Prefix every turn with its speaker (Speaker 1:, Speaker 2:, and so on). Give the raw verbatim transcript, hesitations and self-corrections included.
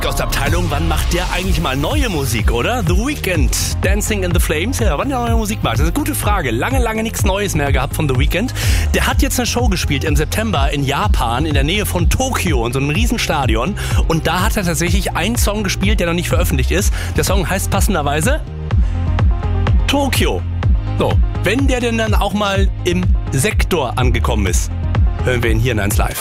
Speaker 1: Aus der Abteilung, wann macht der eigentlich mal neue Musik, oder? The Weeknd, Dancing in the Flames, ja, wann der neue Musik macht. Das ist eine gute Frage. Lange, lange nichts Neues mehr gehabt von The Weeknd. Der hat jetzt eine Show gespielt im September in Japan, in der Nähe von Tokio, in so einem Riesenstadion. Und da hat er tatsächlich einen Song gespielt, der noch nicht veröffentlicht ist. Der Song heißt passenderweise Tokio. So, wenn der denn dann auch mal im Sektor angekommen ist, hören wir ihn hier in eins Live.